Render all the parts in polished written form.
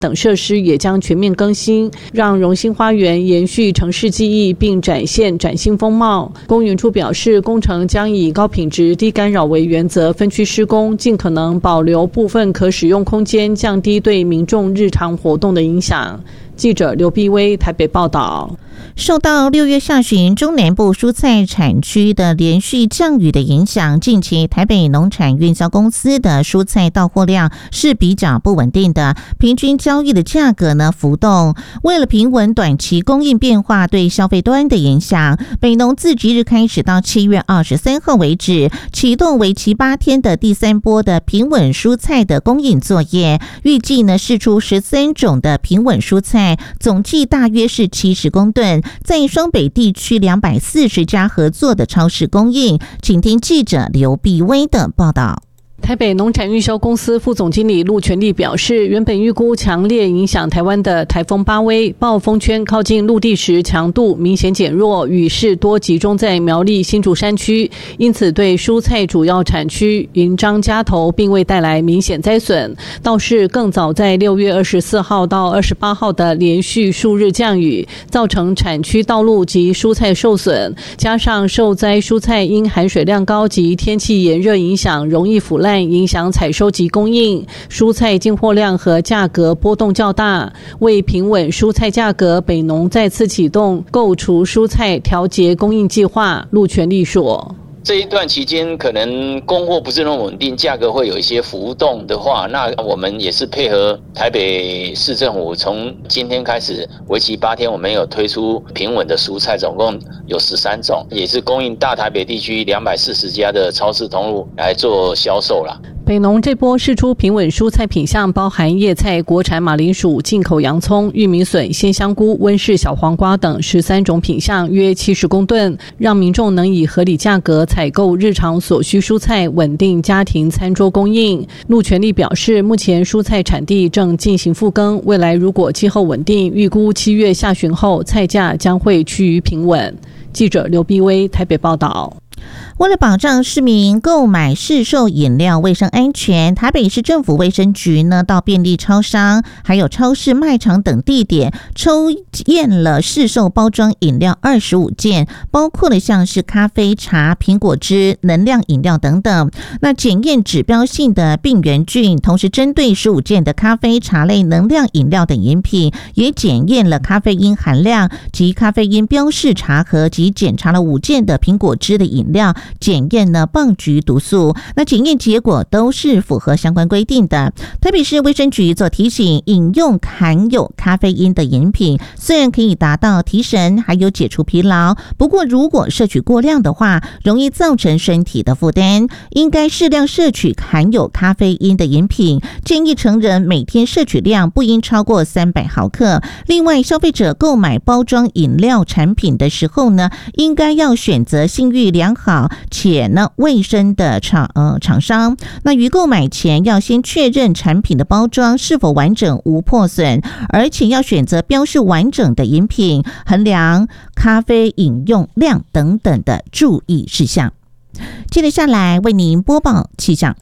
等设施也将全面更新，让荣兴花园延续城市记忆并展现崭新风貌。公园处表示，工程将以高品质、低干扰为原则分区施工，尽可能保留部分可使用空间，降低对民众日常活动的影响。记者刘碧薇台北报道。 受到6月下旬中南部蔬菜产区的连续降雨的影响，近期台北农产运销公司的蔬菜到货量是比较不稳定的，平均交易的价格呢浮动。为了平稳短期供应变化对消费端的影响，北农自即日开始到7月23号为止，启动为期8天的第3波的平稳蔬菜的供应作业，预计呢释出13种的平稳蔬菜，总计大约是70公吨。在双北地区240家合作的超市供应，请听记者刘碧薇的报道。 台北农产运销公司副总经理陆全利表示，原本预估强烈影响台湾的台风巴威暴风圈靠近陆地时强度明显减弱，雨势多集中在苗栗新竹山区，因此对蔬菜主要产区云漳嘉头并未带来明显灾损，倒是更早在6月24号到28号的连续数日降雨，造成产区道路及蔬菜受损，加上受灾蔬菜因含水量高及天气炎热影响容易腐烂，影响采收及供应，蔬菜进货量和价格波动较大。为平稳蔬菜价格，北农再次启动购除蔬菜调节供应计划。陆全利说， 这一段期间可能供货不是那么稳定，价格会有一些浮动的话，那我们也是配合台北市政府，从今天开始为期8天，我们有推出平稳的蔬菜，总共有13种，也是供应大台北地区240家的超市通路来做销售啦。 北农这波释出平稳蔬菜品项，包含叶菜、国产马铃薯、进口洋葱、玉米笋、鲜香菇、温室小黄瓜等13种品项，约70公吨，让民众能以合理价格采购日常所需蔬菜，稳定家庭餐桌供应。陆全利表示，目前蔬菜产地正进行复耕，未来如果气候稳定，预估7月下旬后菜价将会趋于平稳。记者刘碧薇台北报道。 为了保障市民购买市售饮料卫生安全，台北市政府卫生局呢到便利超商、还有超市、卖场等地点抽验了市售包装饮料25件，包括了像是咖啡、茶、苹果汁、能量饮料等等。那检验指标性的病原菌，同时针对15件的咖啡、茶类、能量饮料等饮品，也检验了咖啡因含量及咖啡因标示茶盒，及检查了5件的苹果汁的饮料，检验呢棒菊毒素，那检验结果都是符合相关规定的。台北市卫生局做提醒，饮用含有咖啡因的饮品虽然可以达到提神还有解除疲劳，不过如果摄取过量的话，容易造成身体的负担，应该适量摄取含有咖啡因的饮品，建议成人每天摄取量不应超过300毫克。另外，消费者购买包装饮料产品的时候呢，应该要选择信誉良好且呢卫生的厂商。那于购买前要先确认产品的包装是否完整无破损，而且要选择标示完整的饮品，衡量咖啡饮用量等等的注意事项。接着下来为您播报气象。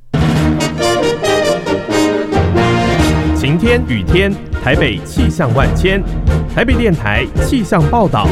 晴天雨天，台北气象万千，台北电台气象报道。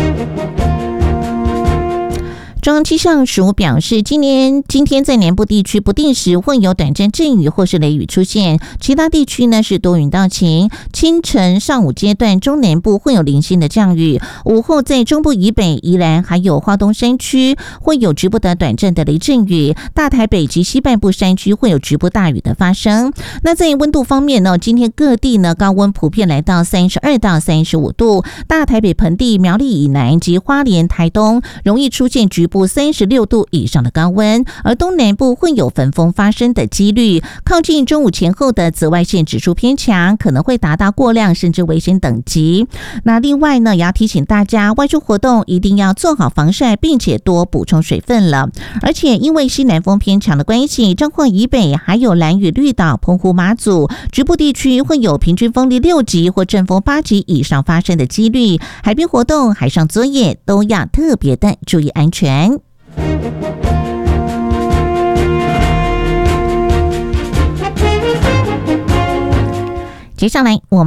中央气象署表示，今天在南部地区不定时会有短暂阵雨或是雷雨出现，其他地区呢是多云到晴。清晨、上午阶段中南部会有零星的降雨，午后在中部以北、宜兰还有花东山区会有局部的短暂的雷阵雨，大台北及西半部山区会有局部大雨的发生。那在温度方面呢，今天各地呢高温普遍来到32到35度，大台北盆地、苗栗以南及花莲、台东容易出现局部36度以上的高温，而东南部会有焚风发生的几率。靠近中午前后的紫外线指数偏强，可能会达到过量甚至危险等级。那另外呢，也要提醒大家，外出活动一定要做好防晒，并且多补充水分了。而且因为西南风偏强的关系，彰化以北还有兰屿、绿岛、澎湖、马祖局部地区会有平均风力6级或阵风8级以上发生的几率。海边活动、海上作业都要特别的注意安全。 接下来我们